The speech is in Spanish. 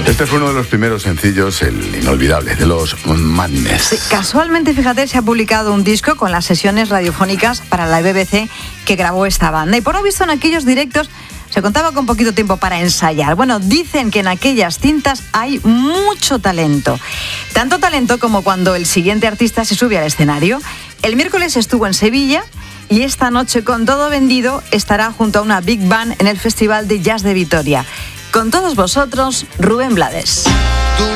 Este fue uno de los primeros sencillos, el inolvidable, de los Madness. Sí, casualmente, fíjate, se ha publicado un disco con las sesiones radiofónicas para la BBC que grabó esta banda. Y por lo visto en aquellos directos se contaba con poquito tiempo para ensayar. Bueno, dicen que en aquellas cintas hay mucho talento. Tanto talento como cuando el siguiente artista se sube al escenario. El miércoles estuvo en Sevilla y esta noche, con todo vendido, estará junto a una Big Band en el Festival de Jazz de Vitoria. Con todos vosotros, Rubén Blades.